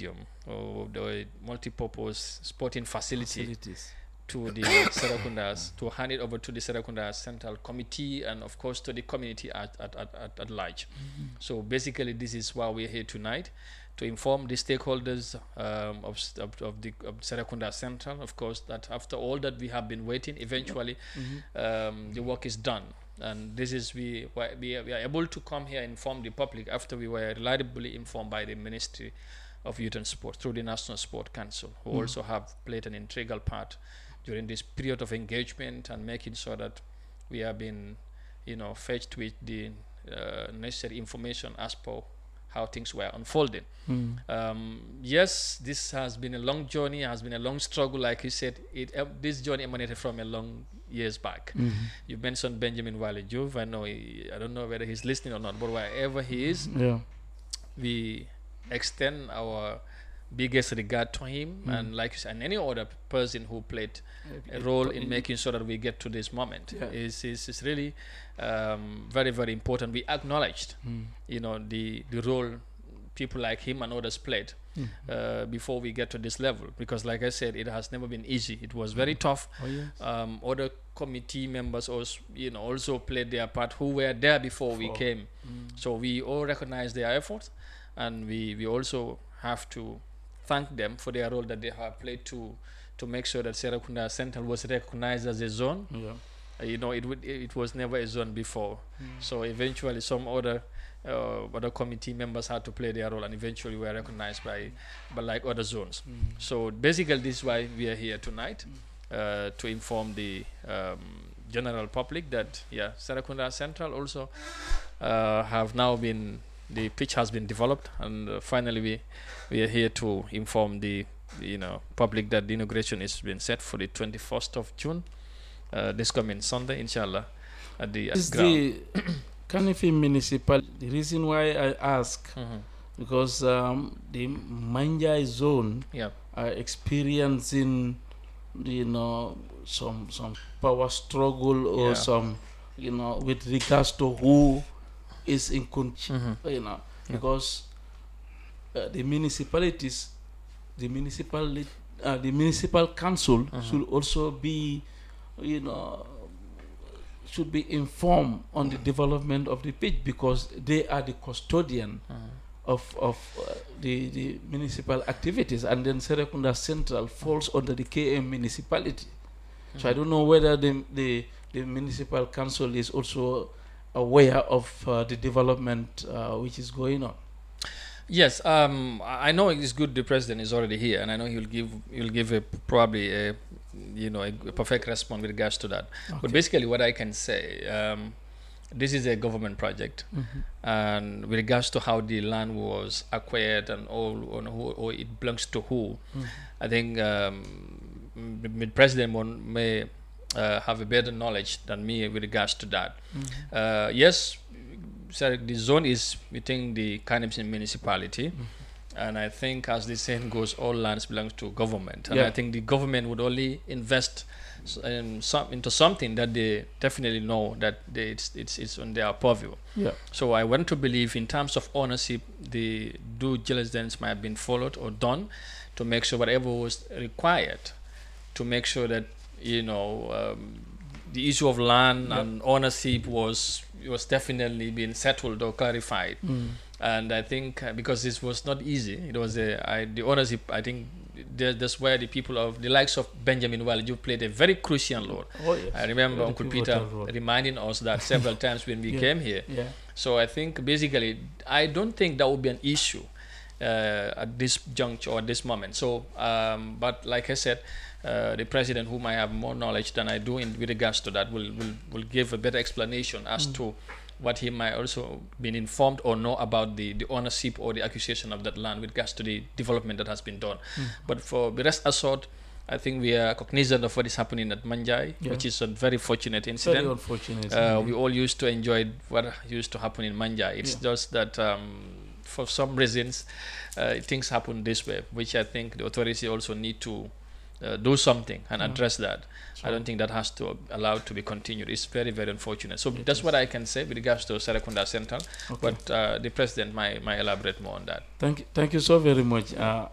stadium or the multi-purpose sporting Facilities. to the Serakundas, to hand it over to the Serakunda Central Committee and of course to the community at large. So basically this is why we're here tonight, to inform the stakeholders of Serakunda Central, of course, that after all that we have been waiting, eventually the work is done. And this is we are able to come here and inform the public after we were reliably informed by the Ministry of Youth and Sport through the National Sport Council, who also have played an integral part during this period of engagement and making sure that we have been, fetched with the necessary information as per how things were unfolding. Yes, this has been a long journey, has been a long struggle. Like you said, this journey emanated from a long years back. You mentioned Benjamin Wale Diouf. I don't know whether he's listening or not, but wherever he is, we extend our biggest regard to him, and like you said, and any other person who played a role in making sure that we get to this moment is really very, very important. We acknowledged, the role people like him and others played before we get to this level, because like I said, it has never been easy. It was very tough. Other committee members also played their part who were there before we came. So we all recognize their efforts, and we also have to thank them for their role that they have played to make sure that Serakunda Central was recognized as a zone. It was never a zone before. So eventually some other committee members had to play their role, and eventually were recognized by like other zones. So basically this is why we are here tonight, to inform the general public that Serakunda Central also have now been, the pitch has been developed, and finally we are here to inform the public that the inauguration is being set for the 21st of June, this coming Sunday, inshallah, at the ground. The Kanifi municipal. The reason why I ask, because the Manjai zone are experiencing some power struggle or some with regards to who is in control, because the municipalities, the municipal council should also be, should be informed on the development of the pitch, because they are the custodian of the municipal activities, and then Serakunda Central falls under the KM municipality. So I don't know whether the municipal council is also aware of the development which is going on. Yes, I know it's good the president is already here, and I know he'll give probably a perfect response with regards to that. But basically what I can say, this is a government project, and with regards to how the land was acquired and all it belongs to who, I think the president may have a better knowledge than me with regards to that. Yes, so the zone is within the Kanipsin municipality, and I think, as the saying goes, all lands belong to government, and I think the government would only invest into something that they definitely know that it's on their purview. So I want to believe, in terms of ownership, the due diligence might have been followed or done to make sure whatever was required to make sure that the issue of land and ownership was definitely being settled or clarified. And I think because this was not easy, it was the ownership. I think that's where the people of the likes of Benjamin Wale Diouf played a very crucial role. I remember Uncle Peter reminding us that several times when we came here. So I think basically I don't think that would be an issue at this juncture or at this moment. So but like I said, the president, who might have more knowledge than I do with regards to that, will give a better explanation as to what he might also been informed or know about the ownership or the acquisition of that land with regards to the development that has been done. But for the rest assured, I think we are cognizant of what is happening at Manjai, which is a very fortunate incident. Very unfortunate. We all used to enjoy what used to happen in Manjai. It's just that for some reasons things happen this way, which I think the authorities also need to do something and address that. I don't think that has to allow to be continued. It's very, very unfortunate. So that's what I can say with regards to Serakunda Central. But the president might elaborate more on that. Thank you so very much.